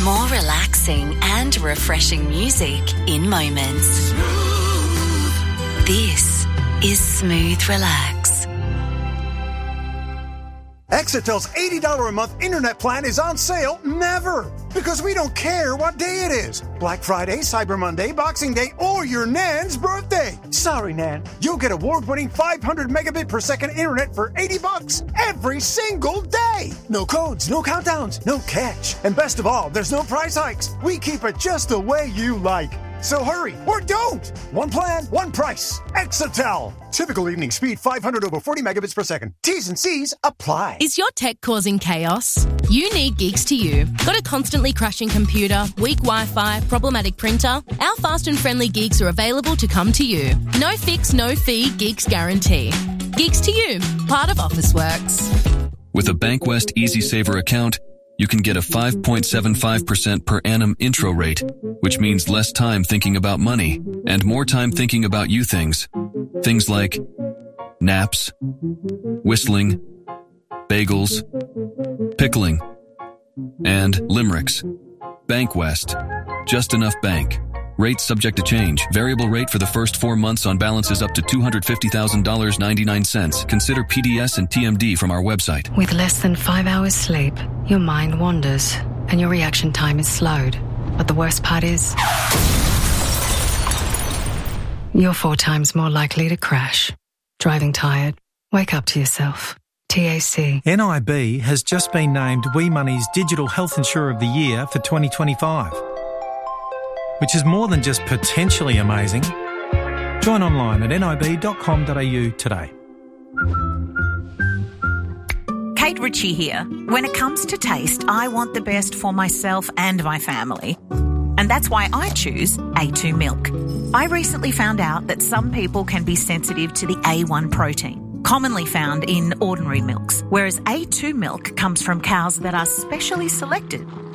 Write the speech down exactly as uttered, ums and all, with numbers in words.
More relaxing and refreshing music in moments. This is Smooth Relax. Exetel's eighty dollars a month internet plan is on sale never, because we don't care what day it is. Black Friday, Cyber Monday, Boxing Day, or your Nan's birthday. Sorry, Nan. You'll get award-winning five hundred megabit per second internet for eighty bucks every single day. No codes, no countdowns, no catch. And best of all, there's no price hikes. We keep it just the way you like. So hurry, or don't! One plan, one price. Exetel. Typical evening speed five hundred over forty megabits per second. T's and C's apply. Is your tech causing chaos? You need Geeks to You. Got a constantly crashing computer, weak Wi-Fi, problematic printer? Our fast and friendly Geeks are available to come to you. No fix, no fee, Geeks guarantee. Geeks to You, part of Officeworks. With a Bankwest Easy Saver account, you can get a five point seven five percent per annum intro rate, which means less time thinking about money and more time thinking about you things. Things like naps, whistling, bagels, pickling, and limericks. Bankwest. Just enough bank. Rates subject to change. Variable rate for the first four months on balances up to two hundred fifty thousand dollars and ninety-nine cents. Consider P D S and T M D from our website. With less than five hours sleep, your mind wanders and your reaction time is slowed. But the worst part is, you're four times more likely to crash. Driving tired? Wake up to yourself. T A C. N I B has just been named WeMoney's Digital Health Insurer of the Year for twenty twenty-five. Which is more than just potentially amazing. Join online at n i b dot com dot a u today. Kate Ritchie here. When it comes to taste, I want the best for myself and my family. And that's why I choose A two milk. I recently found out that some people can be sensitive to the A one protein, commonly found in ordinary milks, whereas A two milk comes from cows that are specially selected